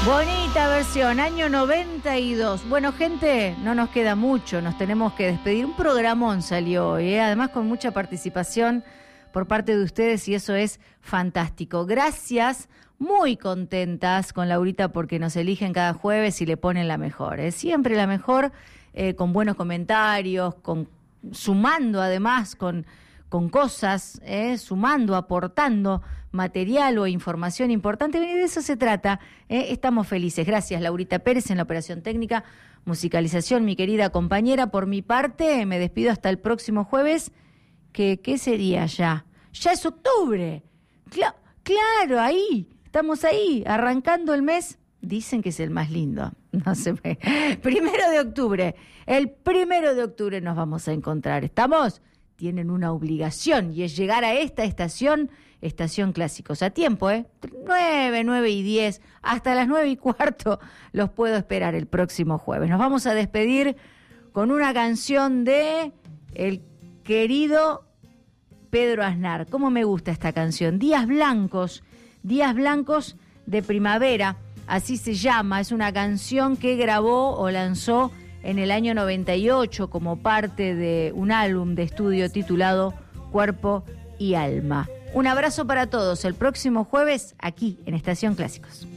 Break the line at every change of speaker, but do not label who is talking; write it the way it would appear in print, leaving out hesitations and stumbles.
Bonita versión, año 92. Bueno, gente, no nos queda mucho, nos tenemos que despedir. Un programón salió hoy, además con mucha participación por parte de ustedes y eso es fantástico. Gracias, muy contentas con Laurita porque nos eligen cada jueves y le ponen la mejor. Siempre la mejor, con buenos comentarios, sumando además con cosas, sumando, aportando material o información importante. Y de eso se trata. Estamos felices. Gracias, Laurita Pérez, en la operación técnica, musicalización, mi querida compañera. Por mi parte, me despido hasta el próximo jueves. ¿Qué sería ya? ¡Ya es octubre! Claro, ahí. Estamos ahí, arrancando el mes. Dicen que es el más lindo. No se ve. 1 de octubre. El 1 de octubre nos vamos a encontrar. ¿Estamos? Tienen una obligación y es llegar a esta estación Clásicos. A tiempo, 9:10, hasta las 9:15 los puedo esperar el próximo jueves. Nos vamos a despedir con una canción de el querido Pedro Aznar. ¿Cómo me gusta esta canción? Días Blancos de Primavera, así se llama. Es una canción que grabó o lanzó en el año 98 como parte de un álbum de estudio titulado Cuerpo y Alma. Un abrazo para todos. El próximo jueves aquí en Estación Clásicos.